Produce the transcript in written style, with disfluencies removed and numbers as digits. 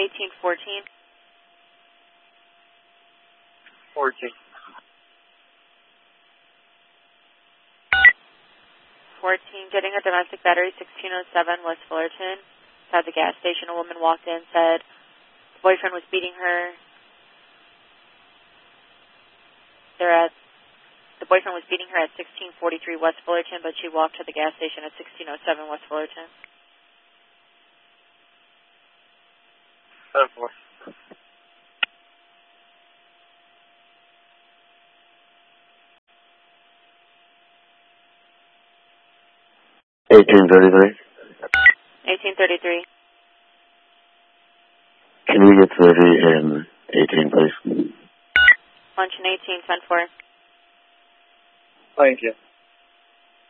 1814. 14. 14, getting a domestic battery, 1607 West Fullerton. At the gas station, a woman walked in, said the boyfriend was beating her. The boyfriend was beating her at 1643 West Fullerton, but she walked to the gas station at 1607 West Fullerton. 10-4. 1833. 1833. Can we get 30 and 18, please? Lunch and 18, 10-4. Thank you.